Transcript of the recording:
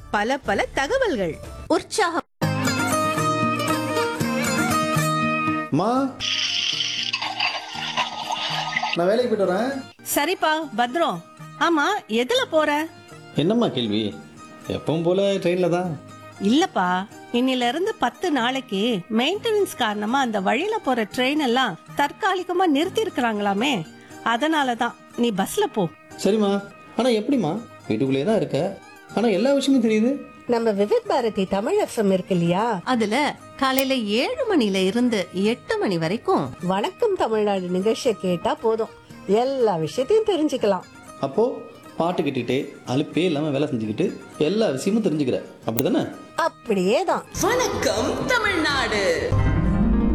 பல பல தகவல்கள், உற்சாகம். அம்மா, நான் வேலைக்கு போயிட்டு வரேன். சரிப்பா, பத்ரம். ஆமா, எதுல போற? என்னம்மா கேள்வி? எப்பவும் போல ட்ரெயின்ல தான். இல்லப்பா, இன்னில இருந்து 10 நாளைக்கு மெயின்டெனன்ஸ் காரணமா அந்த வழியில போற ட்ரெயின் எல்லாம் தற்காலிகமா நிறுத்தி இருக்கறாங்களாமே. அதனாலதான் நீ பஸ்ல போ. சரிம்மா, ஆனா எப்படிம்மா? வீட்டுக்குள்ளேயே தான் இருக்க, ஆனா எல்லா விஷயமும் தெரியுது. நம்ம விவேக் பாரதி தமிழ் எஃப்எம் இருக்கு இல்லையா, அதுல காலையில 7 மணில இருந்து 8 மணி வரைக்கும் வணக்கம் தமிழ்நாடு நிகழ்ச்சியை கேட்டா போதும், எல்லா விஷயத்தையும் தெரிஞ்சுக்கலாம். அப்போ பாட்டு கேட்டுக்கிட்டே அலுப்பே இல்லாம வேலை செஞ்சுக்கிட்டு எல்லா விஷயமும் தெரிஞ்சுக்கிற, அப்படிதானே? அப்படியே தான். வணக்கம் தமிழ்நாடு.